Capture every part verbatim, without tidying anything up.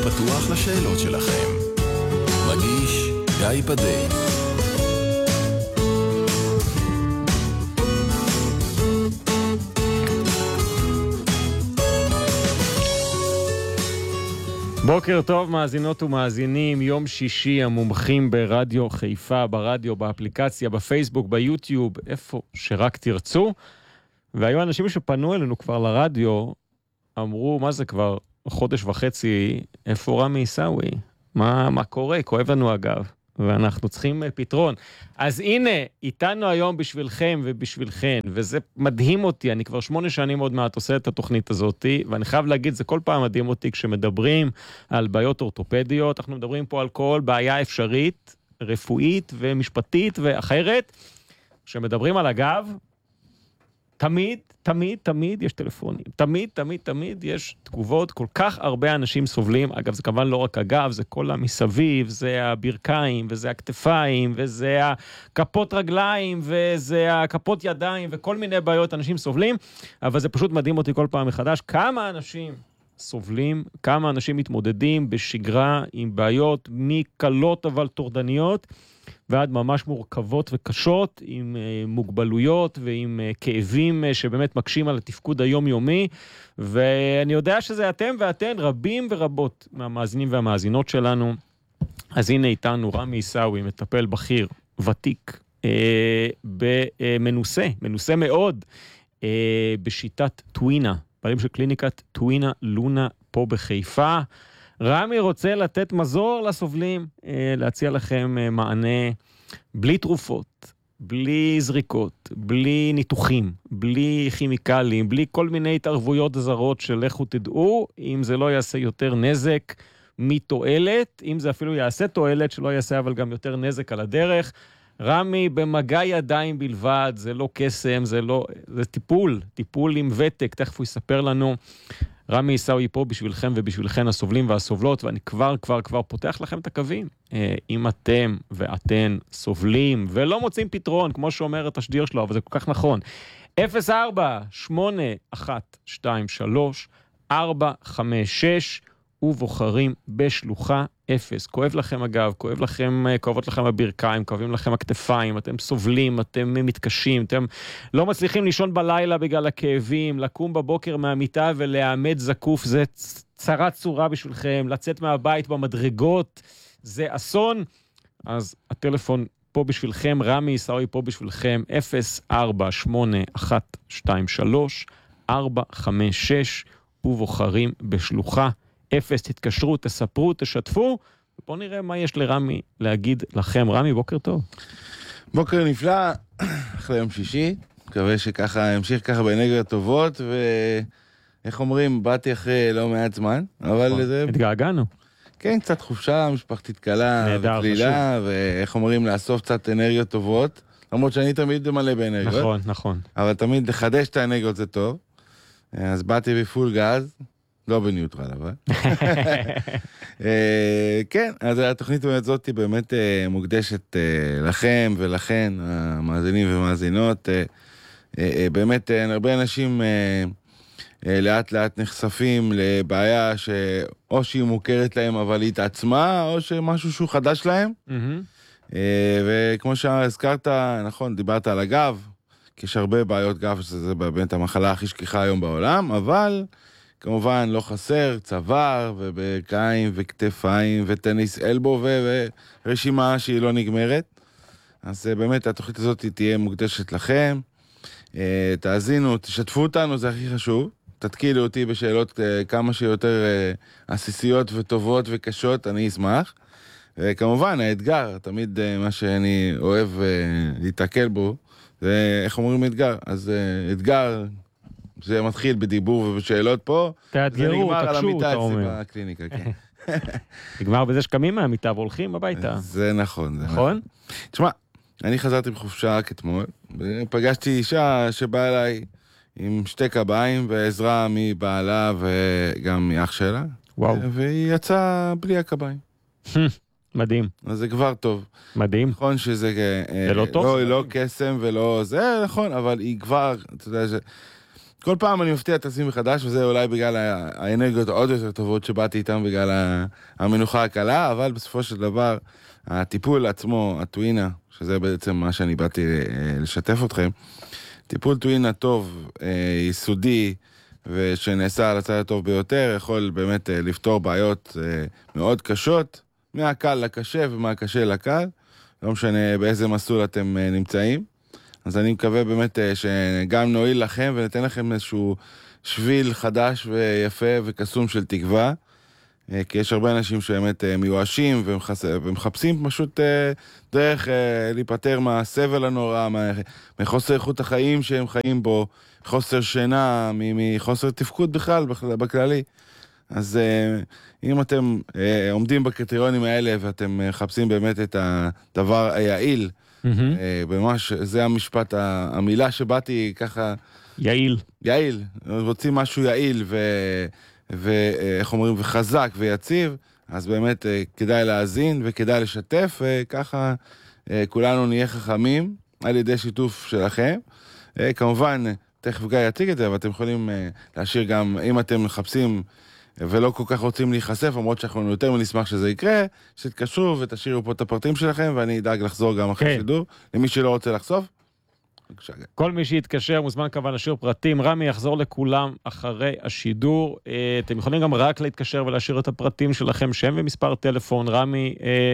פתוח לשאלות שלכם. מגיש גיא פדי. בוקר טוב מאזינות ומאזינים, יום שישי, המומחים ברדיו חיפה, ברדיו, באפליקציה, בפייסבוק, ביוטיוב, איפה שרק תרצו. והיו אנשים שפנו אלינו כבר לרדיו, אמרו, מה זה כבר חודש וחצי, איפה רמי עיסאווי? מה, מה קורה? כואב לנו אגב, ואנחנו צריכים פתרון. אז הנה, איתנו היום בשבילכם ובשבילכן, וזה מדהים אותי, אני כבר שמונה שנים עוד מעט עושה את התוכנית הזאת, ואני חייב להגיד, זה כל פעם מדהים אותי כשמדברים על בעיות אורתופדיות, אנחנו מדברים פה על כל בעיה אפשרית, רפואית ומשפטית ואחרת, כשמדברים על הגב, תמיד, תמיד, תמיד יש טלפונים. תמיד, תמיד, תמיד יש תגובות. כל כך הרבה אנשים סובלים. אגב, זה כמובן לא רק הגב, זה כל המסביב, זה הברכיים, וזה הכתפיים, וזה הכפות רגליים, וזה הכפות ידיים, וכל מיני בעיות אנשים סובלים. אבל זה פשוט מדהים אותי כל פעם מחדש. כמה אנשים סובלים, כמה אנשים מתמודדים בשגרה עם בעיות מקלות אבל טורדניות, ועד ממש מורכבות וקשות, עם uh, מוגבלויות ועם uh, כאבים uh, שבאמת מקשים על התפקוד היומיומי, ואני יודע שזה אתם ואתן, רבים ורבות מהמאזינים והמאזינות שלנו. אז הנה איתנו רמי עיסאווי, מטפל בכיר, ותיק, uh, במנוסה, מנוסה מאוד, uh, בשיטת טווינה, בעלים של קליניקת טווינה לונה פה בחיפה. רמי רוצה לתת מזור לסובלים, להציע לכם מענה בלי תרופות, בלי זריקות, בלי ניתוחים, בלי כימיקלים, בלי כל מיני התערבויות זרות של לכו תדעו, אם זה לא יעשה יותר נזק מתועלת, אם זה אפילו יעשה תועלת, שלא יעשה אבל גם יותר נזק על הדרך. רמי במגע ידיים בלבד, זה לא קסם, זה לא, זה טיפול, טיפול עם ותק, תכף הוא יספר לנו. רמי עיסאווי פה בשבילכם ובשבילכן הסובלים והסובלות, ואני כבר כבר כבר פותח לכם את הקווים. אם אתם ואתן סובלים ולא מוצאים פתרון, כמו שאומר את השדיר שלו, אבל זה כל כך נכון. אפס ארבע שמונה אחת שתיים שלוש ארבע חמש שש ובוחרים בשלוחה אפס. כואב לכם אגב, כואב לכם, כואבות לכם הברכיים, כואבים לכם הכתפיים, אתם סובלים, אתם מתקשים, אתם לא מצליחים לישון בלילה בגלל הכאבים, לקום בבוקר מהמיטה ולעמד זקוף, זה צרה צורה בשבילכם, לצאת מהבית במדרגות, זה אסון. אז הטלפון פה בשבילכם, רמי עיסאווי פה בשבילכם, אפס ארבע שמונה אחת שתיים שלוש ארבע חמש שש ובוחרים בשלוחה אפס, תתקשרו, תספרו, תשתפו, ובואו נראה מה יש לרמי להגיד לכם. רמי, בוקר טוב. בוקר נפלא, אחרי יום שישי, מקווה שככה ימשיך ככה באנרגיות טובות, ואיך אומרים, באתי אחרי לא מעט זמן, אבל זה... התגעגענו. כן, קצת חופשה, משפחתית קלה וקלילה, ואיך אומרים, לאסוף קצת אנרגיות טובות, למרות שאני תמיד מלא באנרגיות. נכון, נכון. אבל תמיד לחדש את האנרגיות זה טוב. אז באתי בפול גז, לא בניוטרל, אבל. כן, אז התוכנית הזאת היא באמת מוקדשת לכם ולכן, המאזינים ומאזינות. באמת, הרבה אנשים לאט לאט נחשפים לבעיה שאו שהיא מוכרת להם, אבל היא התעצמה, או שמשהו שהוא חדש להם. וכמו שהזכרת, נכון, דיברת על הגב, כי יש הרבה בעיות גב, שזה באמת המחלה הכי שכיחה היום בעולם, אבל... כמובן לא חסר, צוואר וברכיים וכתפיים וטניס אלבו ורשימה שהיא לא נגמרת. אז באמת התוכנית הזאת תהיה מוקדשת לכם. תאזינו, תשתפו אותנו, זה הכי חשוב. תתקילו אותי בשאלות כמה שיותר עסיסיות וטובות וקשות, אני אשמח. וכמובן האתגר, תמיד מה שאני אוהב להתעכל בו, זה איך אומרים אתגר? אז אתגר... זה מתחיל בדיבור ובשאלות פה, תאתגרו, זה נגמר על המיטה אצלי בקליניקה, כן. נגמר בזה שקמים מהמיטה והולכים הביתה. זה נכון. נכון? תשמע, אני חזרתי בחופשה רק אתמול, ופגשתי אישה שבאה אליי עם שתי קביים ועזרה מבעלה וגם מאח שלה, והיא יצאה בלי הקביים. מדהים. אז זה כבר טוב. מדהים. נכון שזה... זה לא טוב? לא, לא קסם ולא... זה נכון, אבל היא כבר, אתה יודע, כל פעם אני מפתיע את עצמי מחדש, וזה אולי בגלל האנרגיות העוד יותר טובות שבאתי איתם, בגלל המנוחה הקלה, אבל בסופו של דבר, הטיפול עצמו, הטווינה, שזה בעצם מה שאני באתי לשתף אתכם, טיפול טווינה טוב, יסודי, ושנעשה על הצד הטוב ביותר, יכול באמת לפתור בעיות מאוד קשות, מהקל לקשה ומהקשה לקל, לא משנה באיזה מסלול אתם נמצאים. אז אני מקווה באמת שגם נועיל לכם וניתן לכם איזשהו שביל חדש ויפה וקסום של תקווה, כי יש הרבה אנשים שבאמת מיואשים ומחפשים פשוט דרך להיפטר מהסבל הנורא, מחוסר איכות החיים שהם חיים בו, חוסר שינה, מחוסר תפקוד בכלל, בכללי. אז אם אתם עומדים בקריטריונים האלה ואתם מחפשים באמת את הדבר היעיל, ממש, זה המשפט, המילה שבאתי ככה... יעיל. יעיל. רוצים משהו יעיל ואיך אומרים, וחזק ויציב, אז באמת כדאי להאזין וכדאי לשתף, וככה כולנו נהיה חכמים על ידי שיתוף שלכם. כמובן, תכף גיא יציג את זה, אבל אתם יכולים להשאיר גם, אם אתם מחפשים ולא כל כך רוצים להיחשף, למרות שאנחנו יותר מנשמח שזה יקרה, שתתקשרו ותשאירו פה את הפרטים שלכם, ואני אדאג לחזור גם אחרי שידור, למי שלא רוצה לחשוף. כל מי שיתקשר מוזמן כמובן להשאיר פרטים, רמי יחזור לכולם אחרי השידור, אתם יכולים גם רק להתקשר ולהשאיר את הפרטים שלכם, שם ומספר טלפון, רמי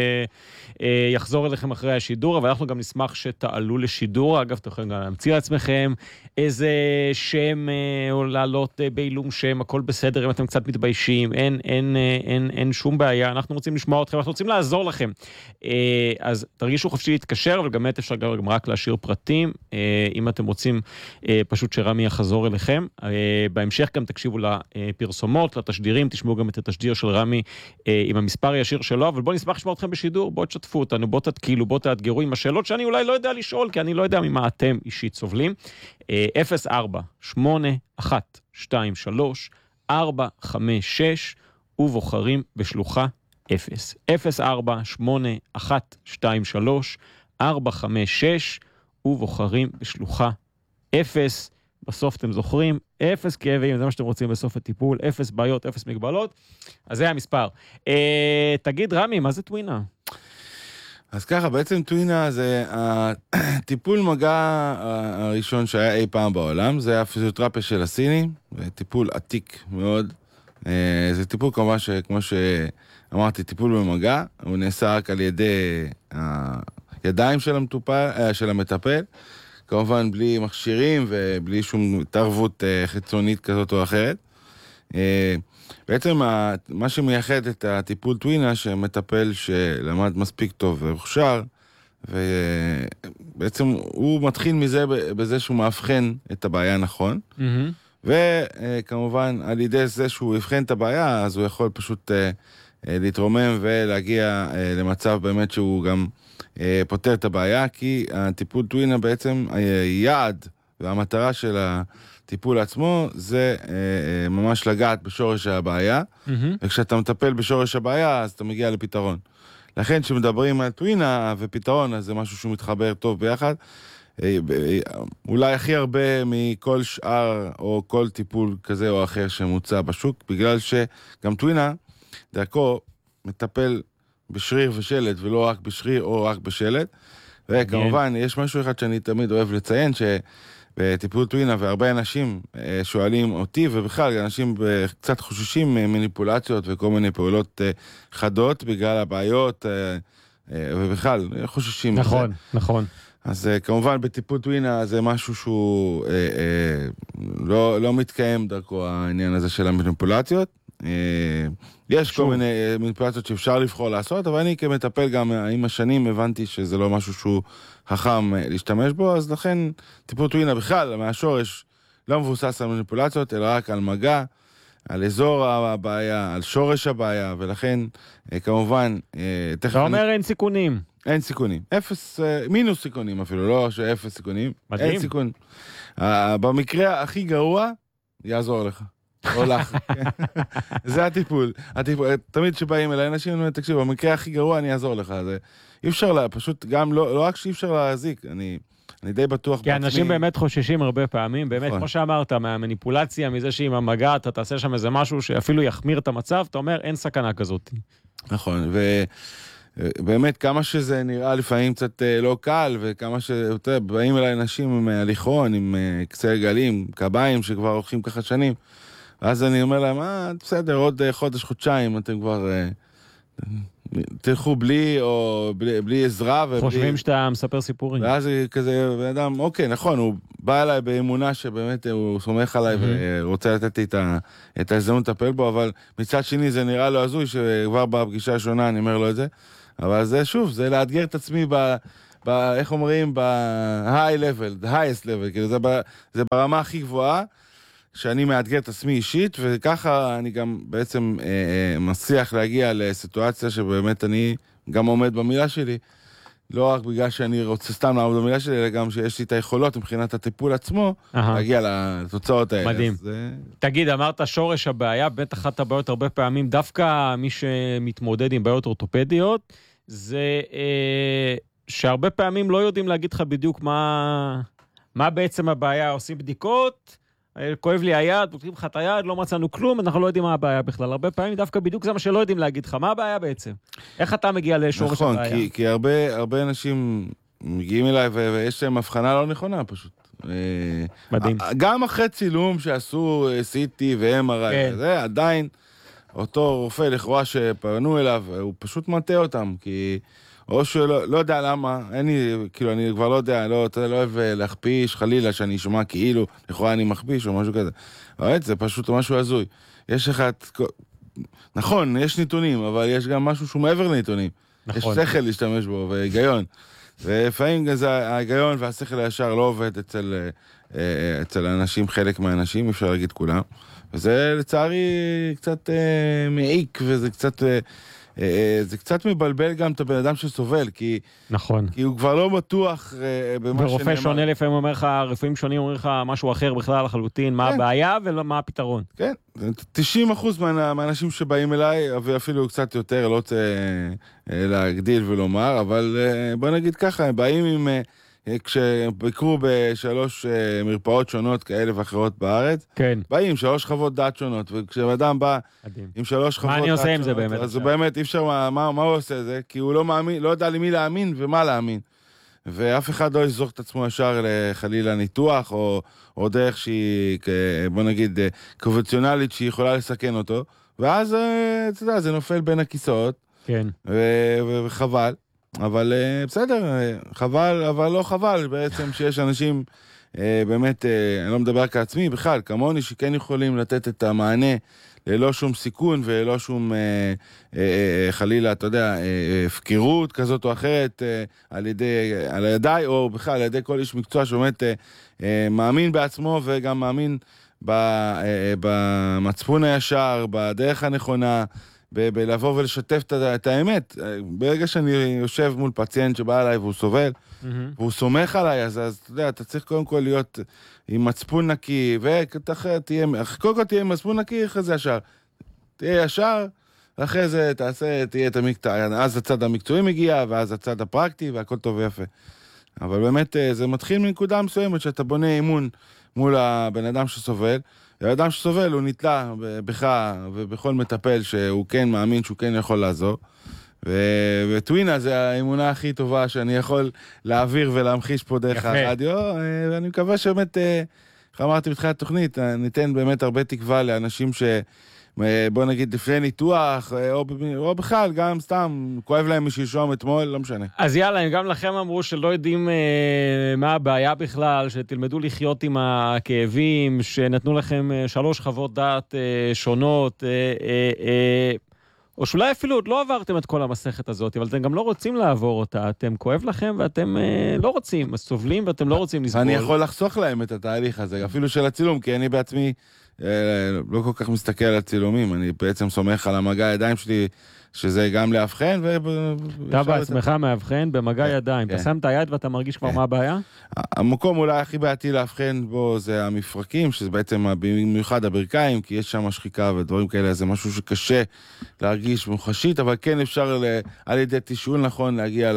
יחזור אליכם אחרי השידור, אבל אנחנו גם נשמח שתעלו לשידור, אגב אתם יכולים גם להמציא לעצמכם איזה שם או לעלות בעילום שם, הכל בסדר, אם אתם קצת מתביישים, אין, אין, אין, אין שום בעיה, אנחנו רוצים לשמוע אתכם, אנחנו רוצים לעזור לכם, אז תרגישו חופשי להתקשר, אבל גם אפשר גם רק להשאיר פרטים, אם אתם רוצים פשוט שרמי יחזור אליכם. בהמשך גם תקשיבו לפרסומות, לתשדירים, תשמעו גם את התשדיר של רמי עם המספר הישיר שלו, אבל בואו נשמח לשמוע אתכם בשידור, בואו תשתפו אותנו, בואו תתקילו, בואו תאתגרו עם השאלות שאני אולי לא יודע לשאול, כי אני לא יודע ממה אתם אישית סובלים. אפס ארבע שמונה אחת שתיים שלוש ארבע חמש שש ובוחרים בשלוחה אפס. אפס ארבע שמונה אחת שתיים שלוש ארבע חמש שש ובוחרים בשלוחה אפס. בסוף אתם זוכרים, אפס כאבים, זה מה שאתם רוצים בסוף הטיפול, אפס בעיות, אפס מגבלות. אז זה המספר. אה, תגיד רמי, מה זה טווינה? אז ככה, בעצם טווינה זה הטיפול מגע הראשון שהיה אי פעם בעולם, זה הפיזיותרפיה של הסינים, טיפול עתיק מאוד. אה, זה טיפול כמובן שכמו שאמרתי, טיפול במגע, הוא נעשה רק על ידי הידיים של המטופל, של המטפל, כמובן בלי מכשירים ובלי שום התערבות חיצונית כזאת או אחרת. בעצם מה שמייחד את הטיפול טווינה, שמטפל שלמד מספיק טוב והוכשר, ובעצם הוא מתחיל מזה, בזה שהוא מאבחן את הבעיה נכון, mm-hmm. וכמובן על ידי זה שהוא יבחן את הבעיה, אז הוא יכול פשוט להתרומם ולהגיע למצב באמת שהוא גם פותר את הבעיה, כי הטיפול טווינה בעצם היעד והמטרה של הטיפול עצמו זה ממש לגעת בשורש הבעיה, mm-hmm. וכשאתה מטפל בשורש הבעיה אז אתה מגיע לפתרון. לכן כשמדברים על טווינה ופתרון, אז זה משהו שהוא מתחבר טוב ביחד, אולי הכי הרבה מכל שאר או כל טיפול כזה או אחר שמוצע בשוק, בגלל שגם טווינה דרכו מטפל בשריר ושלט, ולא רק בשריר או רק בשלט. וכמובן, יש משהו אחד שאני תמיד אוהב לציין, שבטיפול טווינה, והרבה אנשים שואלים אותי, ובכלל, אנשים קצת חוששים מניפולציות וכל מיני פעולות חדות, בגלל הבעיות, ובכלל, חוששים. נכון, מזה. נכון. אז כמובן, בטיפול טווינה זה משהו שהוא לא, לא מתקיים דרכו העניין הזה של המניפולציות. יש כל מיני מניפולציות שאפשר לבחור לעשות, אבל אני כמטפל גם עם השנים הבנתי שזה לא משהו שהוא חכם להשתמש בו, אז לכן טיפול טווינה בכלל, מהשורש, לא מבוסס על מניפולציות, אלא רק על מגע, על אזור הבעיה, על שורש הבעיה, ולכן כמובן... אתה אומר אין סיכונים. אין סיכונים. אפס, מינוס סיכונים אפילו, לא שאפס סיכונים. מדהים. אין סיכון. במקרה הכי גרוע, יעזור לך. או לך. זה הטיפול. הטיפול. תמיד שבאים אליי אנשים, אני אומר, תקשיב, במקרה הכי גרוע אני אעזור לך. זה, אי אפשר לה, פשוט גם, לא, לא רק שאי אפשר להזיק, אני, אני די בטוח בעצמי. כי אנשים באמת חוששים הרבה פעמים, באמת, כמו שאמרת, מהמניפולציה, מזה שעם המגע, אתה תעשה שם איזה משהו שאפילו יחמיר את המצב, אתה אומר, אין סכנה כזאת. נכון, ובאמת, כמה שזה נראה לפעמים קצת לא קל, וכמה שבאים אליי אנשים עם הליכון, עם כיסא גלגלים, קביים שכבר הולכים ככה שנים, ואז אני אומר להם, אה, בסדר, עוד חודש, חודשיים, אתם כבר תלכו בלי, או בלי, בלי עזרה. ובלי... חושבים שאתה מספר סיפורים. ואז כזה, בן אדם, אוקיי, נכון, הוא בא אליי באמונה שבאמת הוא סומך עליי, mm-hmm. ורוצה לתת לי את ההזדמנות לטפל בו, אבל מצד שני זה נראה לו הזוי, שכבר בפגישה השונה אני אומר לו את זה, אבל זה שוב, זה לאתגר את עצמי ב... ב איך אומרים? ב-high level, the highest level, כאילו זה, ב, זה ברמה הכי גבוהה, שאני מאתגר את עצמי אישית, וככה אני גם בעצם אה, אה, מצליח להגיע לסיטואציה שבאמת אני גם עומד במילה שלי, לא רק בגלל שאני רוצה סתם לעמוד במילה שלי, אלא גם שיש לי את היכולות מבחינת הטיפול עצמו, להגיע לתוצאות האלה. מדהים. זה... תגיד, אמרת שורש הבעיה, בטח אחת הבעיות הרבה פעמים, דווקא מי שמתמודד עם בעיות אורתופדיות, זה אה, שהרבה פעמים לא יודעים להגיד לך בדיוק מה, מה בעצם הבעיה, עושים בדיקות, כואב לי היד, פותחים לך את היד, לא מצאנו כלום, אנחנו לא יודעים מה הבעיה בכלל. הרבה פעמים דווקא בדיוק זה מה שלא יודעים להגיד לך, מה הבעיה בעצם? איך אתה מגיע לשורש נכון, הבעיה? כי, כי הרבה, הרבה אנשים מגיעים אליי ויש להם הבחנה לא נכונה פשוט. מדהים. גם אחרי צילום שעשו סי טי ו-אם אר איי, כן. זה עדיין אותו רופא לכאורה שפנו אליו, הוא פשוט מטה אותם, כי... או שלא לא יודע למה, אני, כאילו, אני כבר לא יודע, לא, אתה לא אוהב להכפיש, חלילה שאני שומע כאילו, לכאורה אני מכפיש או משהו כזה. אבל זה פשוט משהו הזוי. יש לך, נכון, יש נתונים, אבל יש גם משהו שהוא מעבר לנתונים. נכון. יש שכל להשתמש בו, והיגיון. ולפעמים זה ההיגיון והשכל הישר לא עובד אצל, אצל אנשים, חלק מהאנשים, אפשר להגיד כולם. וזה לצערי קצת מעיק, וזה קצת... זה קצת מבלבל גם את הבן אדם שסובל, כי, נכון. כי הוא כבר לא בטוח במה שנאמר. ורופא שונה לפעמים אומר לך, רופאים שונים אומרים לך משהו אחר בכלל לחלוטין, מה הבעיה ומה הפתרון. כן, תשעים אחוז מהאנשים שבאים אליי, ואפילו קצת יותר, לא רוצה להגדיל ולומר, אבל בוא נגיד ככה, הם באים עם... כשביקרו בשלוש מרפאות שונות כאלה ואחרות בארץ, כן. באים שלוש חוות דעת שונות, וכשאדם בא מדהים. עם שלוש חוות דעת שונות, מה אני עושה עם זה באמת? אז הוא באמת, אי אפשר, מה, מה, מה הוא עושה זה? כי הוא לא מאמין, לא יודע למי להאמין ומה להאמין. ואף אחד לא יזרוק את עצמו ישר לחלילה ניתוח, או, או דרך שהיא, בוא נגיד, קונבנציונלית שהיא יכולה לסכן אותו, ואז, אתה יודע, זה נופל בין הכיסאות, כן. ו- וחבל. אבל בסדר, חבל, אבל לא חבל בעצם שיש אנשים, באמת, אני לא מדבר כעצמי, בכלל, כמוני שכן יכולים לתת את המענה ללא שום סיכון וללא שום חלילה, אתה יודע, הפקירות כזאת או אחרת על ידי, על ידי, או בכלל על ידי כל איש מקצוע שבאמת מאמין בעצמו וגם מאמין במצפון הישר, בדרך הנכונה, בלבוא ולשתף את האמת. ברגע שאני יושב מול פציינט שבא אליי והוא סובל, והוא סומך עליי, אז אתה יודע, אתה צריך קודם כל להיות עם מצפון נקי, וקודם כל תהיה עם מצפון נקי, אחרי זה ישר. תהיה ישר, אחרי זה תעשה, תהיה את המקצוע, אז הצד המקצועי מגיע, ואז הצד הפרקטי, והכל טוב ויפה. אבל באמת זה מתחיל מנקודה מסוימת, שאתה בונה אימון מול הבן אדם שסובל, האדם שסובל הוא נתלה בך ובכל מטפל שהוא כן מאמין שהוא כן יכול לעזור. וטווינה זה האמונה הכי טובה שאני יכול להעביר ולהמחיש פה דרך הרדיו, ואני מקווה שבאמת, איך אמרתי בתחילת התוכנית, ניתן באמת הרבה תקווה לאנשים ש... בוא נגיד לפני ניתוח, או, או בכלל, גם סתם, כואב להם משלשום אתמול, לא משנה. אז יאללה, הם גם לכם אמרו שלא יודעים אה, מה הבעיה בכלל, שתלמדו לחיות עם הכאבים, שנתנו לכם אה, שלוש חוות דעת אה, שונות, אה, אה, אה, או שאולי אפילו עוד לא עברתם את כל המסכת הזאת, אבל אתם גם לא רוצים לעבור אותה, אתם כואב לכם ואתם אה, לא רוצים, סובלים ואתם לא רוצים לסבול. אני יכול לחסוך להם את התהליך הזה, אפילו של הצילום, כי אני בעצמי, לא כל כך מסתכל על צילומים, אני בעצם סומך על המגע הידיים שלי, שזה גם להבחן, ו... אתה בעצמך מאבחן במגע ידיים, אתה שם את היד ואתה מרגיש כבר מה הבעיה? המקום אולי הכי בעייתי להבחן בו זה המפרקים, שזה בעצם במיוחד הברכיים, כי יש שם שחיקה ודברים כאלה, זה משהו שקשה להרגיש מוחשית, אבל כן אפשר על ידי תשאול נכון להגיע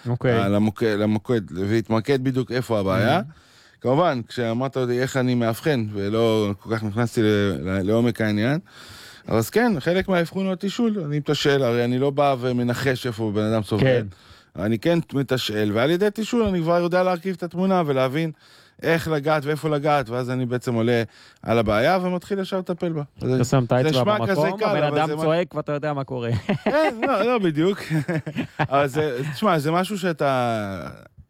למוקד, ולהתמקד בדיוק איפה הבעיה. כמובן, כשאמרת אותי איך אני מאבחן, ולא כל כך נכנסתי לעומק העניין, אז כן, חלק מהאבחון הוא התשאול, אני מתשאל, הרי אני לא בא ומנחש איפה בן אדם סובל. כן. אני כן מתשאל, ועל ידי תשאול אני כבר יודע להרכיב את התמונה ולהבין איך לגעת ואיפה לגעת, ואז אני בעצם עולה על הבעיה ומתחיל ישר לטפל בה. אתה שם את האצבע במקום, הבן אדם צועק ואתה יודע מה קורה. כן, לא, לא בדיוק. אבל זה, תשמע, זה משהו שאתה...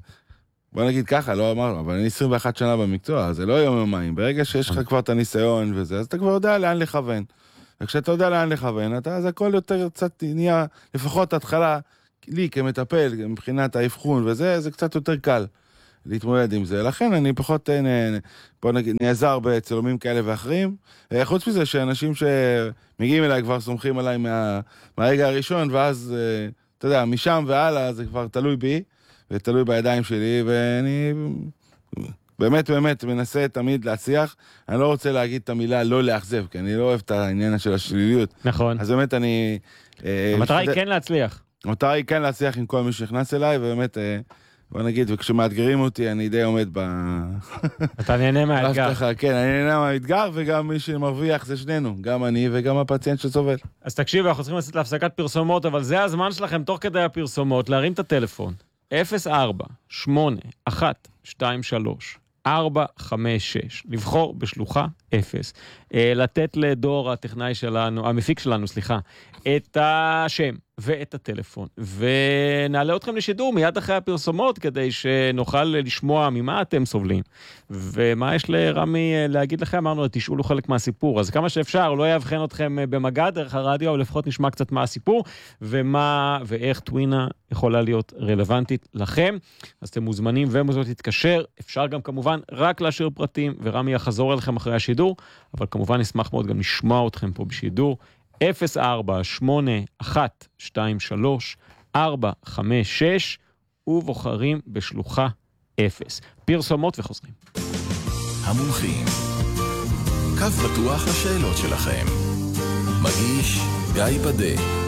בוא נגיד ככה, לא אמרנו, אבל אני עשרים ואחת שנה במקצוע, זה לא יום יומיים. ברגע שיש לך כבר את הניסיון וזה, אז אתה כבר יודע לאן לכוון. וכשאתה יודע לאן לכוון, אתה, אז הכל יותר קצת נהיה, לפחות התחלה, לי כמטפל, מבחינת האבחון וזה, זה קצת יותר קל להתמודד עם זה. לכן אני פחות, בוא נגיד, נעזר בצילומים כאלה ואחרים. חוץ מזה שאנשים שמגיעים אליי כבר סומכים עליי מה, מהרגע הראשון, ואז, אתה יודע, משם והלאה זה כבר תלוי בי, ותלוי בידיים שלי, ואני באמת באמת מנסה תמיד להצליח. אני לא רוצה להגיד את המילה לא לאכזב, כי אני לא אוהב את העניין של השליליות. נכון. אז באמת אני... המטרה היא כן להצליח. המטרה היא כן להצליח עם כל מי שנכנס אליי, ובאמת, בוא נגיד, וכשמאתגרים אותי, אני די עומד ב... אתה נהנה מהאתגר. כן, אני נהנה מהאתגר, וגם מי שמרוויח זה שנינו, גם אני וגם הפציינט שסובל. אז תקשיב, אנחנו צריכים לצאת להפסקת פרסומות, אבל זה הזמן שלכם, תוך כדי הפרסומות, להרים את הטלפון. אפס ארבע שמונה אחת שתיים שלוש ארבע חמש שש, לבחור בשלוחה אפס, לתת לדור הטכנאי שלנו, המפיק שלנו, סליחה, את השם ואת הטלפון, ונעלה אתכם לשידור מיד אחרי הפרסומות, כדי שנוכל לשמוע ממה אתם סובלים, ומה יש לרמי להגיד לכם. אמרנו, תשאול הוא חלק מהסיפור, אז כמה שאפשר, לא יאבחן אתכם במגע דרך הרדיו, אבל לפחות נשמע קצת מה הסיפור, ומה ואיך טווינה יכולה להיות רלוונטית לכם. אז אתם מוזמנים ומוזמנות להתקשר, אפשר גם כמובן רק להשאיר פרטים, ורמי יחזור אליכם אחרי השידור, אבל כמובן נשמח מאוד גם לשמוע אתכם פה בשידור. אפס ארבע שמונה אחת שתיים שלוש ארבע חמש שש, ובוחרים בשלוחה אפס. פרסומות וחוזרים. המומחים, קו פתוח לשאלות שלכם. מגיש גיא פדה.